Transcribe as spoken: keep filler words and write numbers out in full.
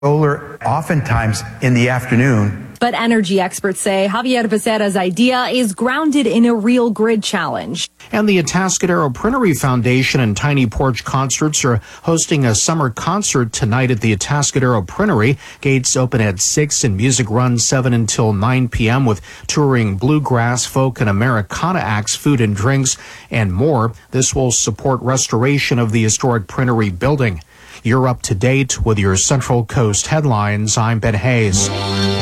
solar oftentimes in the afternoon. But energy experts say Javier Becerra's idea is grounded in a real grid challenge. And the Atascadero Printery Foundation and Tiny Porch Concerts are hosting a summer concert tonight at the Atascadero Printery. Gates open at six and music runs seven until nine p.m. with touring bluegrass, folk, and Americana acts, food and drinks, and more. This will support restoration of the historic Printery building. You're up to date with your Central Coast headlines. I'm Ben Hayes.